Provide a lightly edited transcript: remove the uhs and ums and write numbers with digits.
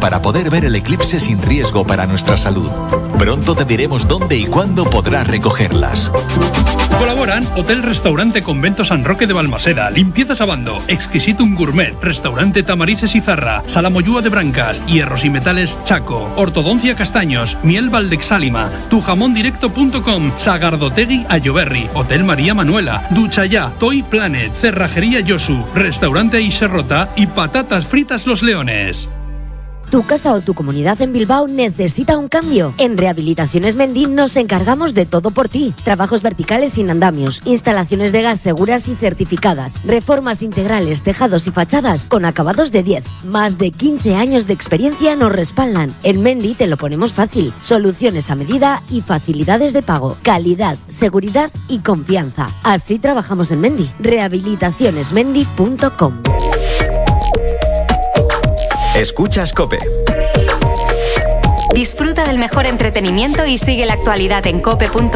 para poder ver el eclipse sin riesgo para nuestra salud. Pronto te diremos dónde y cuándo podrás recogerlas. Colaboran Hotel Restaurante Convento San Roque de Balmaseda, Limpieza Sabando, Exquisitum Gourmet, Restaurante Tamarises y Zarra, Sala Moyúa de Brancas, Hierros y Metales Chaco, Ortodoncia Castaños, Miel Valdexálima, tujamondirecto.com, Sagardotegui Ayoberri, Hotel María Manuela, Ducha Ya, Toy Planet, Cerrajería Yosu, Restaurante Iserrota y Patatas Fritas Los Leones. ¿Tu casa o tu comunidad en Bilbao necesita un cambio? En Rehabilitaciones Mendy nos encargamos de todo por ti. Trabajos verticales sin andamios, instalaciones de gas seguras y certificadas, reformas integrales, tejados y fachadas con acabados de 10. Más de 15 años de experiencia nos respaldan. En Mendy te lo ponemos fácil. Soluciones a medida y facilidades de pago. Calidad, seguridad y confianza. Así trabajamos en Mendy. Rehabilitacionesmendy.com. Escuchas COPE. Disfruta del mejor entretenimiento y sigue la actualidad en cope.es.